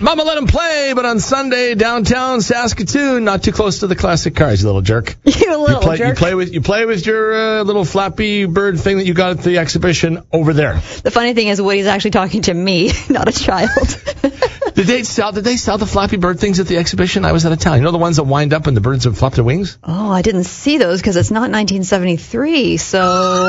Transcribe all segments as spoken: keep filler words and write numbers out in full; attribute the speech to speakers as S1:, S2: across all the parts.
S1: Mama let him play, but on Sunday, downtown Saskatoon, not too close to the classic cars, you little jerk.
S2: You little
S1: you play,
S2: jerk.
S1: You play with you play with your uh, little Flappy Bird thing that you got at the exhibition over there.
S2: The funny thing is Woody's actually talking to me, not a child.
S1: Did they sell? Did they sell the Flappy Bird things at the exhibition? I was out of town. You know the ones that wind up and the birds have flapped their wings?
S2: Oh, I didn't see those because it's not nineteen seventy-three. So,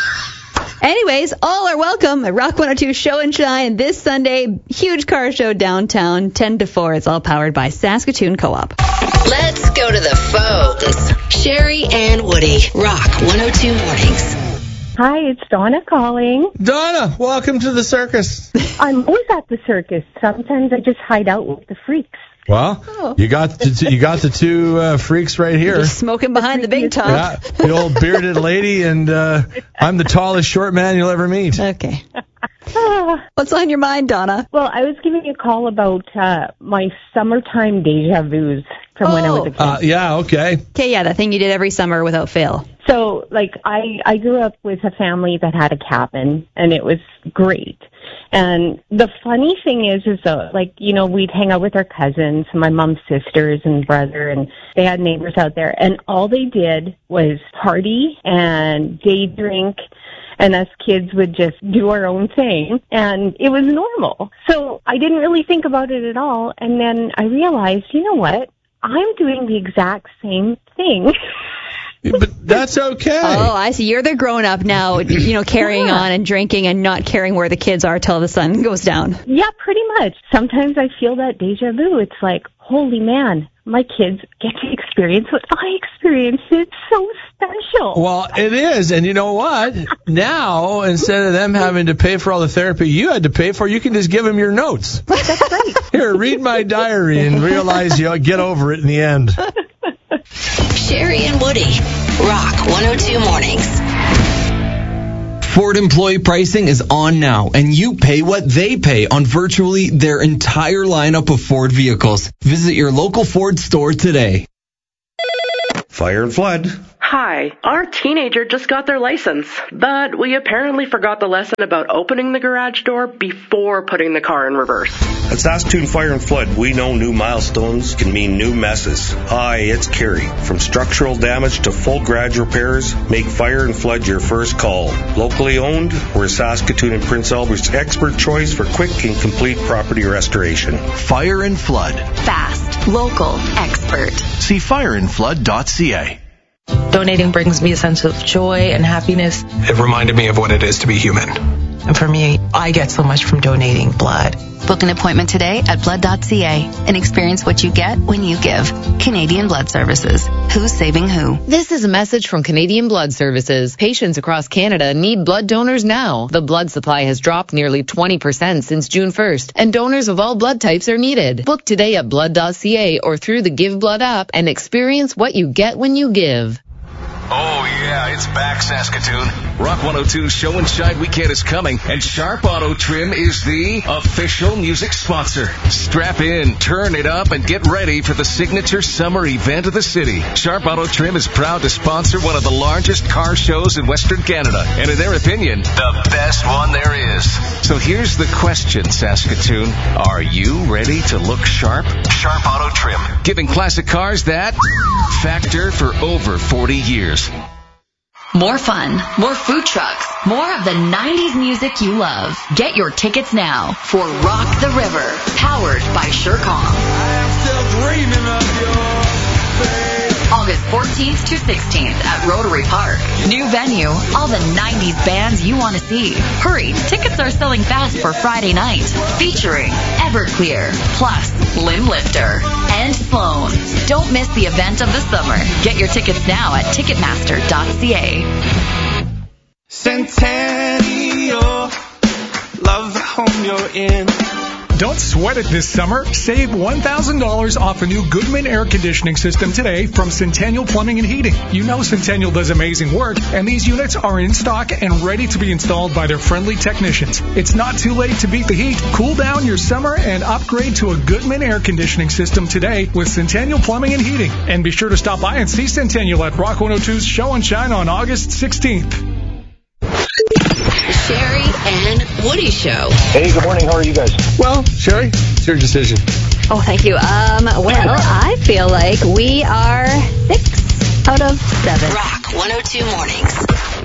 S2: anyways, all are welcome at Rock one oh two Show and Shine this Sunday. Huge car show downtown, ten to four. It's all powered by Saskatoon Co-op.
S3: Let's go to the phones. Sherry and Woody, Rock one oh two Mornings.
S4: Hi, it's Donna calling.
S1: Donna, welcome to the circus.
S4: I'm always at the circus. Sometimes I just hide out with the freaks.
S1: Well,
S2: Oh.
S1: you got the two, you got the two uh, freaks right here.
S2: Just smoking behind the big top.
S1: Yeah, the old bearded lady, and uh, I'm the tallest short man you'll ever meet.
S2: Okay.
S4: Ah,
S2: What's on your mind, Donna?
S4: well, I was giving you a call about uh, my summertime deja vus from when I was a kid.
S1: Uh, yeah, okay.
S2: Okay, yeah, that thing you did every summer without fail.
S4: So, like, I, I grew up with a family that had a cabin, and it was great. And the funny thing is, is though, like, you know, we'd hang out with our cousins, my mom's sisters and brother, and they had neighbors out there, and all they did was party and day drink, and us kids would just do our own thing, and it was normal. So I didn't really think about it at all, and then I realized, you know what? I'm doing the exact same thing.
S1: But that's okay.
S2: Oh, I see. You're the grown-up now, you know, carrying
S4: Yeah.
S2: on and drinking and not caring where the kids are till the sun goes down.
S4: Yeah, pretty much. Sometimes I feel that deja vu. It's like, holy man, my kids get to experience what I experienced. It's so special.
S1: Well, it is, and you know what? Now, instead of them having to pay for all the therapy you had to pay for, you can just give them your notes.
S4: That's right.
S1: Here, read my diary and realize you'll get over it in the end.
S3: Sherry and Woody, Rock one oh two Mornings.
S5: Ford employee pricing is on now, and you pay what they pay on virtually their entire lineup of Ford vehicles. Visit your local Ford store today.
S6: Fire and Flood.
S7: Hi, our teenager just got their license, but we apparently forgot the lesson about opening the garage door before putting the car in reverse.
S6: At Saskatoon Fire and Flood, we know new milestones can mean new messes. Hi, it's Kerry. From structural damage to full garage repairs, make Fire and Flood your first call. Locally owned, we're Saskatoon and Prince Albert's expert choice for quick and complete property restoration.
S8: Fire and Flood.
S3: Fast, local, expert.
S8: See fire and flood dot c a.
S9: Donating brings me a sense of joy and happiness.
S10: It reminded me of what it is to be human.
S9: And for me, I get so much from donating blood.
S11: Book an appointment today at blood dot c a and experience what you get when you give. Canadian Blood Services. Who's saving who?
S12: This is a message from Canadian Blood Services. Patients across Canada need blood donors now. The blood supply has dropped nearly twenty percent since June first, and donors of all blood types are needed. Book today at blood dot c a or through the Give Blood app and experience what you get when you give.
S13: Oh, yeah, it's back, Saskatoon. Rock one oh two Show and Shine Weekend is coming, and Sharp Auto Trim is the official music sponsor. Strap in, turn it up, and get ready for the signature summer event of the city. Sharp Auto Trim is proud to sponsor one of the largest car shows in Western Canada, and in their opinion, the best one there is. So here's the question, Saskatoon. Are you ready to look sharp? Sharp Auto Trim, giving classic cars that factor for over forty years.
S11: More fun, more food trucks, more of the nineties music you love. Get your tickets now for Rock the River, powered by Surecom. August fourteenth to sixteenth at Rotary Park. New venue, all the nineties bands you want to see. Hurry, tickets are selling fast for Friday night. Featuring Everclear, plus Limb Lifter, and Sloan. Don't miss the event of the summer. Get your tickets now at ticketmaster dot c a.
S14: Centennial, love the home you're in.
S15: Don't sweat it this summer. Save one thousand dollars off a new Goodman air conditioning system today from Centennial Plumbing and Heating. You know Centennial does amazing work, and these units are in stock and ready to be installed by their friendly technicians. It's not too late to beat the heat. Cool down your summer and upgrade to a Goodman air conditioning system today with Centennial Plumbing and Heating. And be sure to stop by and see Centennial at Rock one oh two's Show and Shine on August sixteenth.
S3: Sherry Sherry and Woody Show.
S16: Hey, good morning. How are you guys?
S1: Well, Sherry, it's your decision.
S2: Oh, thank you. Um, well, I feel like we are six out of seven.
S3: Rock one oh two Mornings.